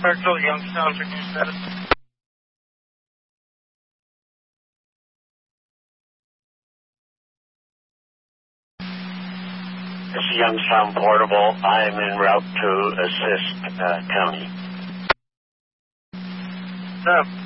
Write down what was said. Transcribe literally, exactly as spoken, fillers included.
Circle, Youngstown, Virginia status. This is Youngstown Portable. I am en route to assist uh, County. What's up?